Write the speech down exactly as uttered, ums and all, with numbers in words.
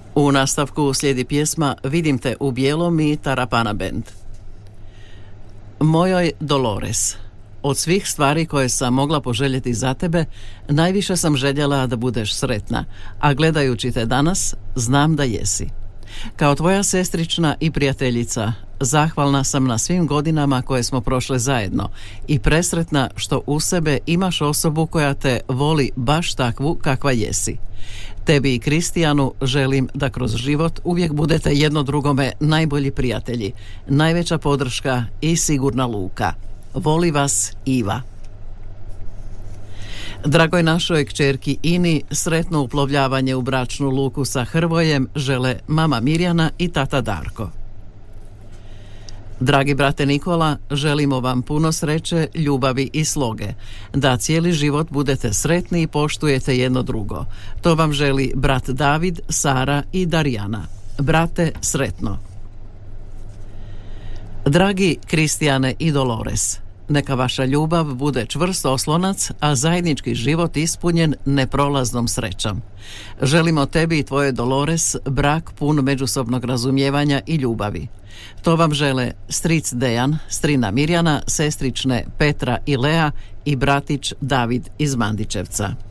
U nastavku slijedi pjesma Vidim te u bijelom i Tarapana Band. Mojoj Dolores, od svih stvari koje sam mogla poželjeti za tebe, najviše sam željela da budeš sretna, a gledajući te danas, znam da jesi. Kao tvoja sestrična i prijateljica, zahvalna sam na svim godinama koje smo prošle zajedno i presretna što u sebe imaš osobu koja te voli baš takvu kakva jesi. Tebi i Kristijanu želim da kroz život uvijek budete jedno drugome najbolji prijatelji, najveća podrška i sigurna luka. Voli vas, Iva. Dragoj našoj kćerki Ini sretno uplovljavanje u bračnu luku sa Hrvojem žele mama Mirjana i tata Darko. Dragi brate Nikola, želimo vam puno sreće, ljubavi i sloge, da cijeli život budete sretni i poštujete jedno drugo. To vam želi brat David, Sara i Darijana. Brate, sretno. Dragi Kristijane i Dolores, neka vaša ljubav bude čvrst oslonac, a zajednički život ispunjen neprolaznom srećom. Želimo tebi i tvoje Dolores brak pun međusobnog razumijevanja i ljubavi. To vam žele stric Dejan, strina Mirjana, sestrične Petra i Lea i bratić David iz Mandićevca.